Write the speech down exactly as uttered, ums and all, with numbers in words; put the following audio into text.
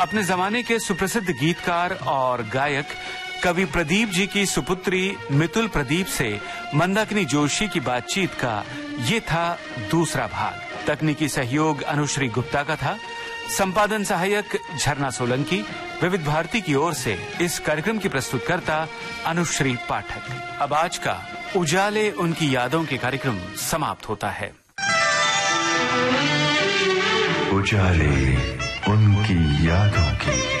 अपने जमाने के सुप्रसिद्ध गीतकार और गायक कवि प्रदीप जी की सुपुत्री मितुल प्रदीप से मंदाकिनी जोशी की बातचीत का ये था दूसरा भाग। तकनीकी सहयोग अनुश्री गुप्ता का था। संपादन सहायक झरना सोलंकी। विविध भारती की ओर से इस कार्यक्रम की प्रस्तुतकर्ता अनुश्री पाठक। अब आज का उजाले उनकी यादों के कार्यक्रम समाप्त होता है। उजाले उनकी यादों की।